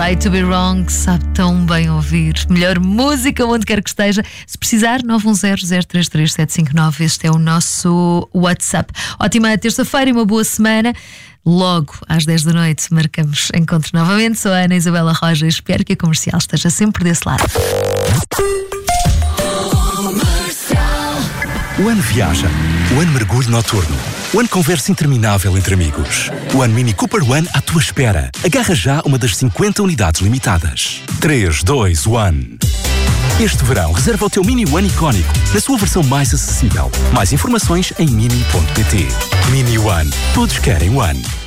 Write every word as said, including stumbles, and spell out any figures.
Right to be Wrong, sabe tão bem ouvir. Melhor música onde quer que esteja. Se precisar, nove um zero, zero três três, sete cinco nove. Este é o nosso WhatsApp. Ótima terça-feira e uma boa semana. Logo às dez da noite marcamos encontro novamente. Sou a Ana Isabela Roja. Espero que a Comercial esteja sempre desse lado. O ano viaja, o ano mergulho noturno, o ano conversa interminável entre amigos, o ano Mini Cooper One à tua espera. Agarra já uma das cinquenta unidades limitadas. três, dois, um. Este verão reserva o teu Mini One icónico na sua versão mais acessível. Mais informações em mini ponto pt. Mini One. Todos querem One.